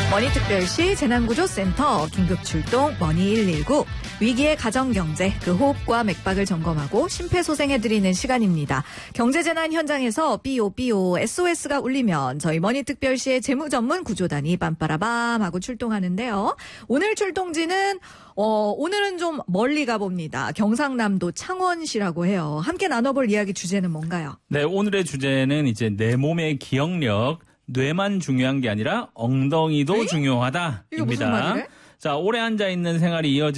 머니특별시 재난구조센터 긴급출동 머니119 위기의 가정경제 그 호흡과 맥박을 점검하고 심폐소생해드리는 시간입니다. 경제재난 현장에서 삐오 SOS가 울리면 저희 머니특별시의 재무전문 구조단이 빰빠라밤 하고 출동하는데요. 오늘 출동지는 오늘은 좀 멀리 가봅니다. 경상남도 창원시라고 해요. 함께 나눠볼 이야기 주제는 뭔가요? 네, 오늘의 주제는 이제 내 몸의 기억력, 뇌만 중요한 게 아니라 엉덩이도 에이? 중요하다입니다. 이거 무슨 말이래? 자, 오래 앉아있는 생활이 이어지